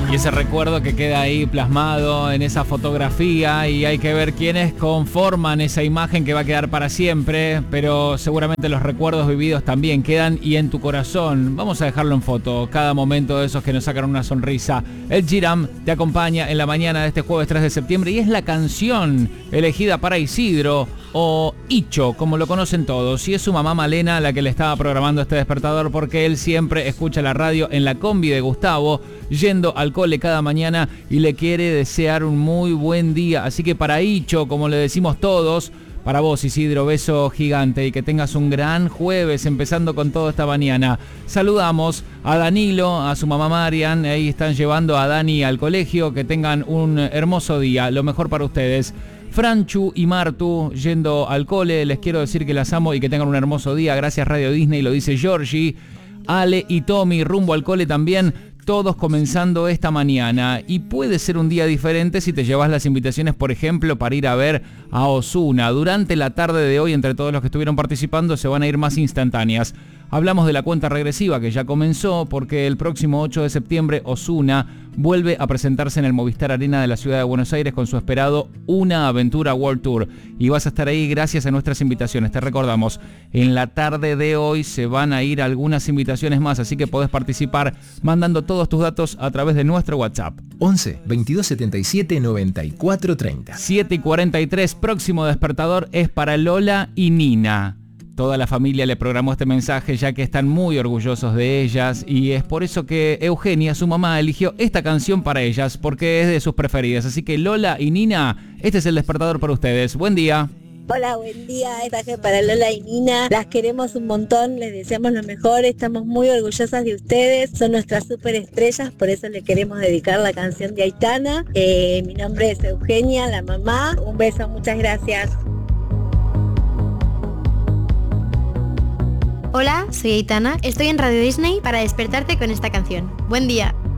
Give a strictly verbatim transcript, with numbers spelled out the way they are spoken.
Y ese recuerdo que queda ahí plasmado en esa fotografía, y hay que ver quiénes conforman esa imagen que va a quedar para siempre, pero seguramente los recuerdos vividos también quedan y en tu corazón. Vamos a dejarlo en foto, cada momento de esos que nos sacan una sonrisa. Ed Sheeran te acompaña en la mañana de este jueves tres de septiembre y es la canción elegida para Isidro, o Icho, como lo conocen todos, y es su mamá Malena la que le estaba programando este despertador, porque él siempre escucha la radio en la combi de Gustavo, yendo al cole cada mañana, y le quiere desear un muy buen día. Así que para Icho, como le decimos todos, para vos, Isidro, beso gigante y que tengas un gran jueves, empezando con todo esta mañana. Saludamos a Danilo, a su mamá Marian, ahí están llevando a Dani al colegio, que tengan un hermoso día, lo mejor para ustedes. Franchu y Martu yendo al cole, les quiero decir que las amo y que tengan un hermoso día. Gracias Radio Disney, lo dice Georgie. Ale y Tommy rumbo al cole también, todos comenzando esta mañana. Y puede ser un día diferente si te llevas las invitaciones, por ejemplo, para ir a ver a Ozuna. Durante la tarde de hoy, entre todos los que estuvieron participando, se van a ir más instantáneas. Hablamos de la cuenta regresiva que ya comenzó, porque el próximo ocho de septiembre Ozuna vuelve a presentarse en el Movistar Arena de la ciudad de Buenos Aires con su esperado Una Aventura World Tour. Y vas a estar ahí gracias a nuestras invitaciones. Te recordamos, en la tarde de hoy se van a ir algunas invitaciones más, así que podés participar mandando todos tus datos a través de nuestro WhatsApp. once, veintidós setenta y siete, noventa y cuatro treinta. siete y cuarenta y tres, próximo despertador es para Lola y Nina. Toda la familia le programó este mensaje ya que están muy orgullosos de ellas, y es por eso que Eugenia, su mamá, eligió esta canción para ellas porque es de sus preferidas. Así que Lola y Nina, este es el despertador para ustedes. Buen día. Hola, buen día, mensaje para Lola y Nina, las queremos un montón, les deseamos lo mejor, estamos muy orgullosas de ustedes, son nuestras superestrellas, por eso le queremos dedicar la canción de Aitana. Eh, mi nombre es Eugenia, la mamá, un beso, muchas gracias. Hola, soy Aitana, estoy en Radio Disney para despertarte con esta canción. Buen día.